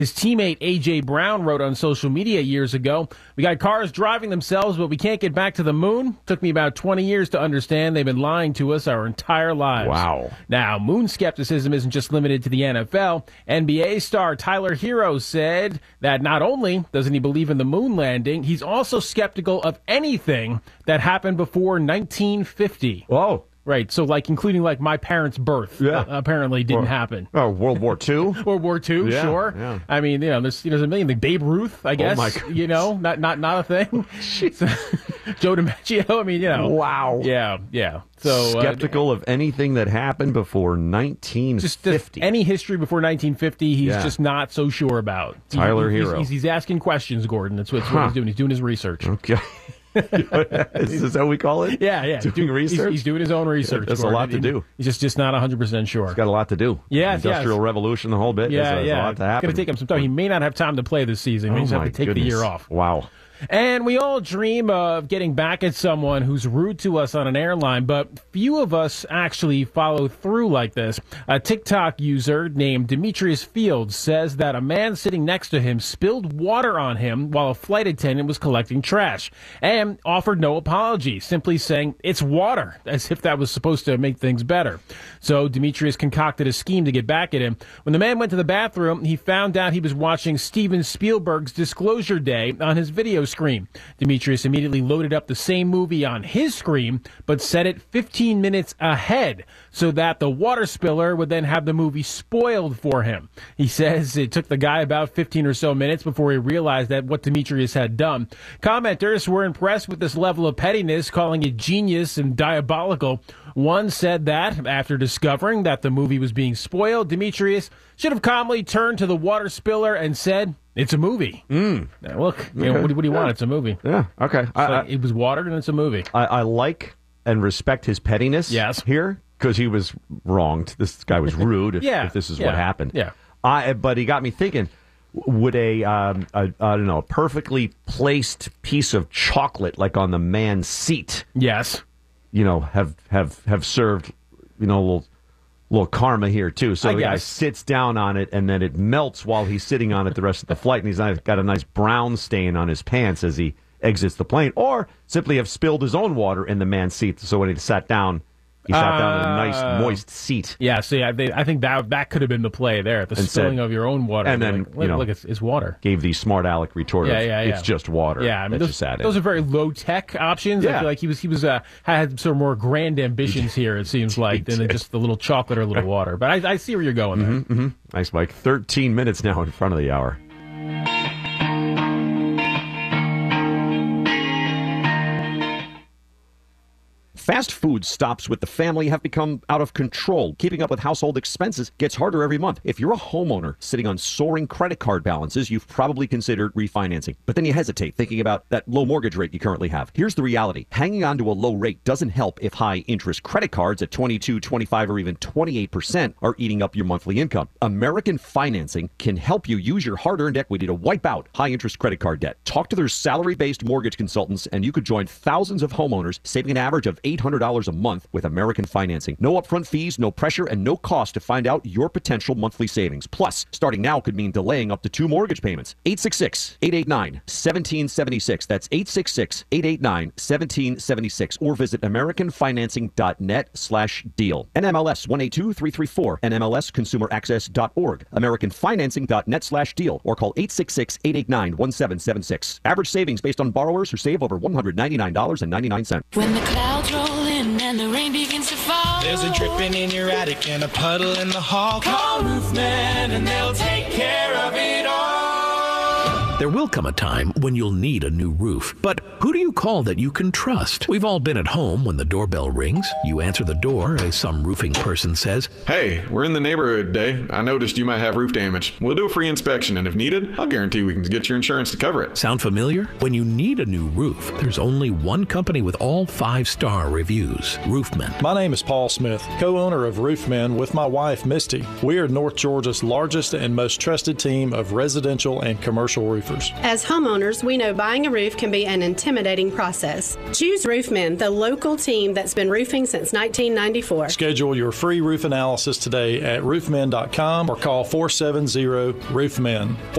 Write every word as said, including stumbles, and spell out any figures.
His teammate A J Brown wrote on social media years ago, "We got cars driving themselves, but we can't get back to the moon. Took me about twenty years to understand they've been lying to us our entire lives." Wow. Now, moon skepticism isn't just limited to the N F L. N B A star Tyler Hero said that not only doesn't he believe in the moon landing, he's also skeptical of anything that happened before nineteen fifty. Whoa. Right, so like including like my parents' birth, Yeah. uh, apparently didn't Or- happen. Oh, World War Two? World War Two, Yeah, sure. yeah. I mean, you know, there's, there's a million. Like Babe Ruth, I guess. my goodness. You know, not not not a thing. So, Joe DiMaggio. I mean, you know. Wow. Yeah, yeah. So uh, Skeptical of anything that happened before nineteen just fifty. just any history before nineteen fifty, he's Yeah. just not so sure about. He- Tyler he's, Hero. He's, he's asking questions, Gordon. That's what, that's Huh. what he's doing. He's doing his research. Okay. Is this how we call it? Yeah, yeah. Doing He's- research? He's, doing his own research. That's a Gordon. lot to He- do. He's just, just not one hundred percent sure. Got a lot to do. Yes, Industrial yes. Revolution, the whole bit. Yeah, There's a, yeah. a lot to It's happen. going to take him some time. He may not have time to play this season. Oh He just have my to take goodness. the year off. Wow. And we all dream of getting back at someone who's rude to us on an airline, but few of us actually follow through like this. A TikTok user named Demetrius Fields says that a man sitting next to him spilled water on him while a flight attendant was collecting trash and offered no apology, simply saying, "It's water," as if that was supposed to make things better. So Demetrius concocted a scheme to get back at him. When the man went to the bathroom, he found out he was watching Steven Spielberg's Disclosure Day on his video screen. Demetrius immediately loaded up the same movie on his screen, but set it fifteen minutes ahead so that the water spiller would then have the movie spoiled for him. He says it took the guy about fifteen or so minutes before he realized that what Demetrius had done. Commenters were impressed with this level of pettiness, calling it genius and diabolical. One said that after discovering that the movie was being spoiled, Demetrius should have calmly turned to the water spiller and said, "It's a movie." Mm. Now, look, you know, what, do- what do you want? It's a movie. Yeah, okay. It's I, like, I, it was watered and it's a movie. I, I like and respect his pettiness Yes. here because he was wronged. This guy was rude if, Yeah, if this is yeah, what happened. yeah. I, but he got me thinking, would a, um, a, I don't know, a perfectly placed piece of chocolate like on the man's seat, Yes. you know, have, have, have served, you know, a little, little karma here, too. So I the guy guess. sits down on it, and then it melts while he's sitting on it the rest of the flight, and he's not- got a nice brown stain on his pants as he exits the plane, or simply have spilled his own water in the man's seat, so when he sat down, he sat down in a Uh, nice, moist seat. Yeah, see, I, they, I think that that could have been the play there, the And spilling said- of your own water. and then, like, you look, know, look, it's, it's water. Gave the smart aleck retort of, Yeah, yeah, yeah. it's just water. Yeah, I mean, that those, you sat in. those are very low tech options. I Yeah. feel like he was he was uh, had some more grand ambitions here. It seems like than did. just the little chocolate or a little water. But I, I see where you're going there. Mm-hmm. Nice, Mike. thirteen minutes now in front of the hour. Fast food stops with the family have become out of control. Keeping up with household expenses gets harder every month. If you're a homeowner sitting on soaring credit card balances, you've probably considered refinancing. But then you hesitate thinking about that low mortgage rate you currently have. Here's the reality. Hanging on to a low rate doesn't help if high interest credit cards at twenty-two, twenty-five, or even twenty-eight percent are eating up your monthly income. American Financing can help you use your hard-earned equity to wipe out high interest credit card debt. Talk to their salary-based mortgage consultants and you could join thousands of homeowners saving an average of eight hundred dollars a month with American Financing. No upfront fees, no pressure, and no cost to find out your potential monthly savings. Plus, starting now could mean delaying up to two mortgage payments. eight six six, eight eight nine, one seven seven six. That's eight six six, eight eight nine, one seven seven six. Or visit americanfinancing.net slash deal. N M L S one eight two three three four. N M L S consumer access dot org. americanfinancing.net slash deal. Or call eight six six, eight eight nine, one seven seven six. Average savings based on borrowers who save over one hundred ninety-nine dollars and ninety-nine cents. When the clouds roll in and the rain begins to fall, There's a dripping in your attic and a puddle in the hall. Call Roofman and they'll take care of it all. There will come a time when you'll need a new roof. But who do you call that you can trust? We've all been at home when the doorbell rings. You answer the door as some roofing person says, Hey, we're in the neighborhood today. I noticed you might have roof damage. We'll do a free inspection, and if needed, I'll guarantee we can get your insurance to cover it. sound familiar? When you need a new roof, there's only one company with all five-star reviews, Roofman. My name is Paul Smith, co-owner of Roofmen with my wife, Misty. We are North Georgia's largest and most trusted team of residential and commercial roofing roofers. As homeowners, we know buying a roof can be an intimidating process. Choose Roofman, the local team that's been roofing since nineteen ninety-four. Schedule your free roof analysis today at roofmen dot com or call four seven zero roofmen.